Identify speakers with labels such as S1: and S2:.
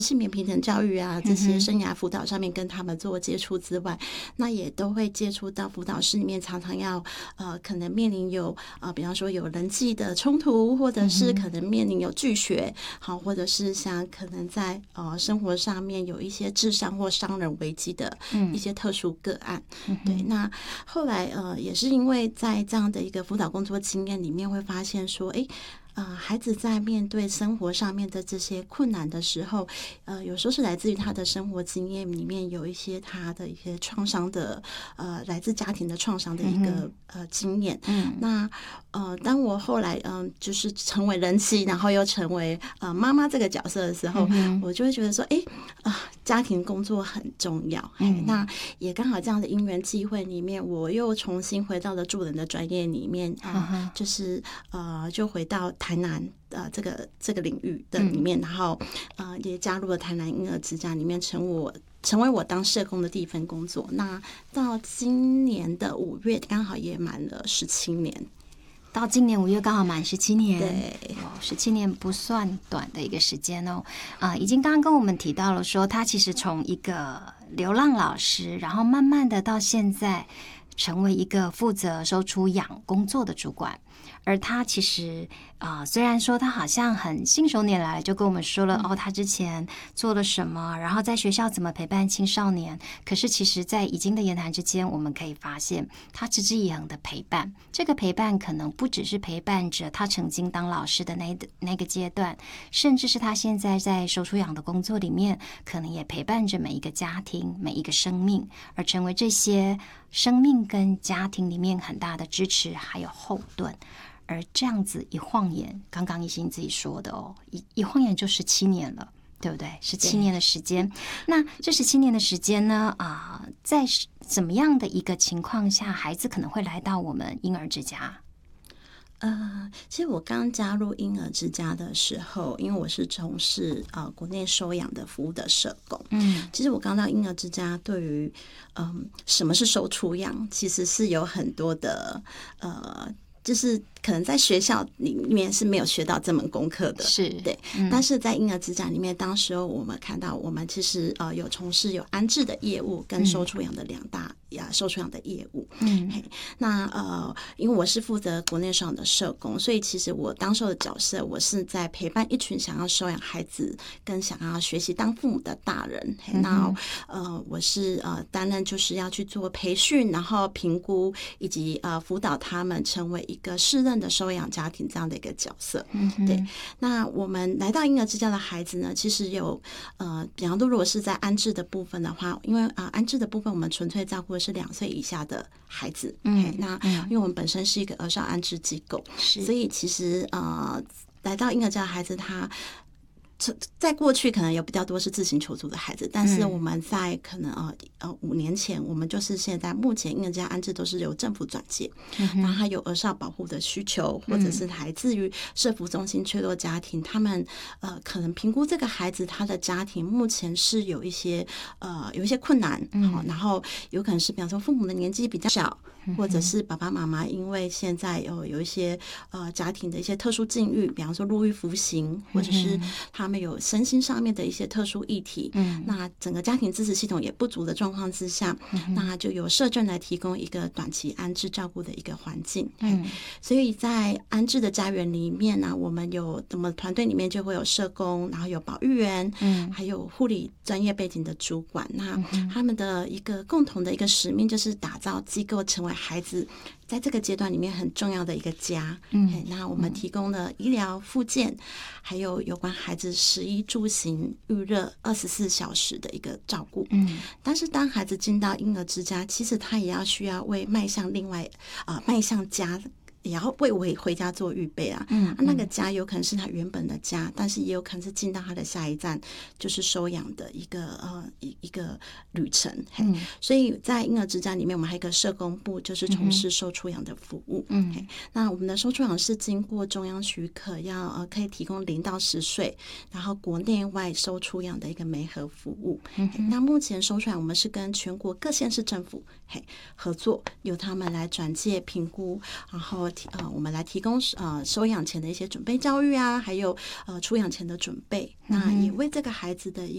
S1: 性别平等教育啊，这些生涯辅导上面跟他们做接触之外，那也都会接触到辅导室里面常常要可能面临有比方说有人际的冲突，或者是可能面临有拒学，好，或者是像可能在生活上面有一些智商或伤人危机的一些特殊个案。对，那后来也是因为在这样的一个辅导工作经验里面，会发现说，孩子在面对生活上面的这些困难的时候，有时候是来自于他的生活经验里面有一些他的一些创伤的，来自家庭的创伤的一个经验。那当我后来就是成为人妻，然后又成为妈妈这个角色的时候，我就会觉得说，家庭工作很重要。那也刚好这样的因缘机会里面，我又重新回到了助人的专业里面，就是就回到台南这个领域的里面，然后也加入了台南婴儿之家里面，成为我当社工的第一份工作。那到今年的5月，刚好也满了17年。
S2: 到今年5月刚好满17年，
S1: 对
S2: ，17年不算短的一个时间哦。已经刚刚跟我们提到了说，他其实从一个流浪老师，然后慢慢的到现在成为一个负责收出养工作的主管。而他其实虽然说他好像很信手拈来就跟我们说了他之前做了什么，然后在学校怎么陪伴青少年，可是其实在已经的言谈之间，我们可以发现他持之以恒的陪伴。这个陪伴可能不只是陪伴着他曾经当老师的那个阶段，甚至是他现在在收出养的工作里面，可能也陪伴着每一个家庭，每一个生命，而成为这些生命跟家庭里面很大的支持还有后盾。而这样子一晃眼，刚刚一心自己说的一晃眼就17年了，对不对？17年的时间。那这17年的时间呢，在怎么样的一个情况下，孩子可能会来到我们婴儿之家？
S1: 其实我刚加入婴儿之家的时候，因为我是从事国内收养的服务的社工，其实我刚到婴儿之家，对于什么是收出养，其实是有很多的就是可能在学校里面是没有学到这门功课的，
S2: 是
S1: 对。但是在婴儿之家里面，当时候我们看到，我们其实有从事有安置的业务跟收出养的2大收出养的业务。那因为我是负责国内收养的社工，所以其实我当时候的角色，我是在陪伴一群想要收养孩子跟想要学习当父母的大人。那我是担任就是要去做培训，然后评估以及辅导他们成为一个适任的收养家庭这样的一个角色。对。那我们来到婴儿之家的孩子呢，其实有比方说如果是在安置的部分的话，因为安置的部分我们纯粹照顾的是2岁以下的孩子。那因为我们本身是一个儿少安置机构，所以其实来到婴儿家的孩子，他在过去可能有比较多是自行求助的孩子，但是我们在可能5年前，我们就是现在目前婴儿家安置都是由政府转介，然后他有儿少保护的需求，或者是来自于社福中心脆弱家庭，他们可能评估这个孩子他的家庭目前是有一些困难，然后有可能是比方说父母的年纪比较小，或者是爸爸妈妈因为现在有一些家庭的一些特殊境遇，比方说入狱服刑，或者是他们有身心上面的一些特殊议题，那整个家庭支持系统也不足的状况之下，那就由社政来提供一个短期安置照顾的一个环境。所以在安置的家园里面呢，我们团队里面就会有社工，然后有保育员，还有护理专业背景的主管。那他们的一个共同的一个使命就是打造机构成为孩子在这个阶段里面很重要的一个家。那我们提供了医疗复健，还有有关孩子食衣住行育热24小时的一个照顾。但是当孩子进到婴儿之家，其实他也要需要为迈向家，也要为回家做预备啊。那个家有可能是他原本的家，但是也有可能是进到他的下一站，就是收养的一个旅程。所以在婴儿之家里面，我们还有一个社工部，就是从事收出养的服务。那我们的收出养是经过中央许可，可以提供0到10岁，然后国内外收出养的一个媒合服务。那目前收出养我们是跟全国各县市政府合作，由他们来转介评估，然后我们来提供收养前的一些准备教育啊，还有出养前的准备。那也为这个孩子的一